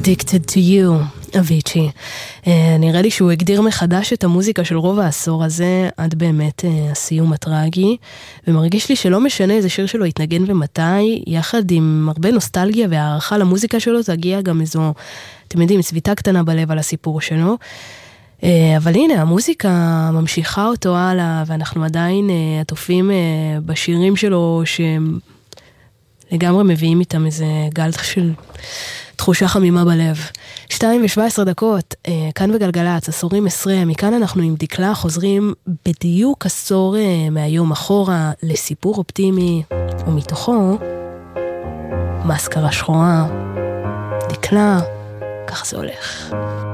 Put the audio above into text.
Addicted to you, אביצ'י. נראה לי שהוא הגדיר מחדש את המוזיקה של רוב העשור הזה, עד באמת הסיום הטרגי, ומרגיש לי שלא משנה איזה שיר שלו יתנגן ומתי, יחד עם הרבה נוסטלגיה והערכה למוזיקה שלו, תגיע גם איזו, אתם יודעים, צביטה קטנה בלב על הסיפור שלו. אבל הנה, המוזיקה ממשיכה אותו הלאה, ואנחנו עדיין עטופים בשירים שלו, שהם לגמרי מביאים איתם איזה גל של תחושה חמימה בלב. 2:17, כאן בגלגלץ, עשורים 10, מכאן אנחנו עם דקלה חוזרים בדיוק עשור מהיום אחורה לסיפור אופטימי, ומתוכו מסקרה שחורה. דקלה, כך זה הולך.